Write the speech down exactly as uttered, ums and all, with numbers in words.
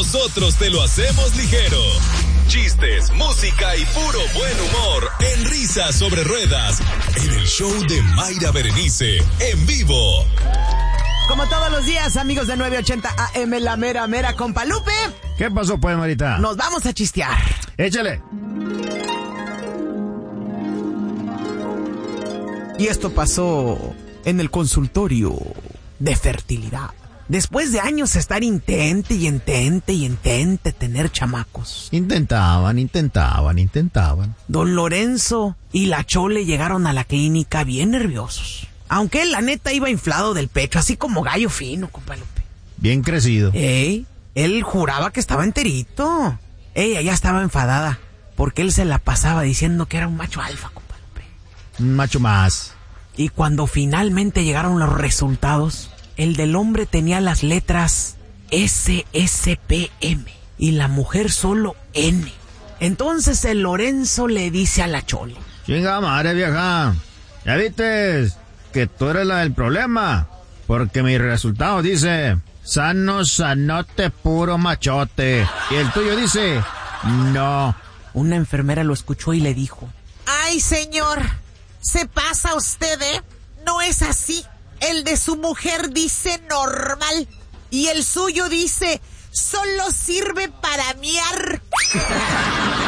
nosotros te lo hacemos ligero. Chistes, música y puro buen humor en Risas sobre Ruedas, en el show de Mayra Berenice, en vivo. Como todos los días, amigos de nueve ochenta A M, la mera mera compa Lupe. ¿Qué pasó, pues, Marita? Nos vamos a chistear. Échale. Y esto pasó en el consultorio de fertilidad. Después de años estar intente y intente y intente tener chamacos. Intentaban, intentaban, intentaban. Don Lorenzo y la Chole llegaron a la clínica bien nerviosos. Aunque él, la neta, iba inflado del pecho, así como gallo fino, compa Lupe. Bien crecido. Ey, él juraba que estaba enterito. Ella ya estaba enfadada, porque él se la pasaba diciendo que era un macho alfa, compa Lupe. Un macho más. Y cuando finalmente llegaron los resultados, el del hombre tenía las letras S S P M y la mujer solo N. Entonces el Lorenzo le dice a la Chole: Chinga madre, vieja. ¿Ya viste que tú eres la del problema? Porque mi resultado dice sano, sanote, puro machote. Y el tuyo dice no. Una enfermera lo escuchó y le dijo: Ay, señor, se pasa usted, ¿eh? No es así. El de su mujer dice normal y el suyo dice solo sirve para miar.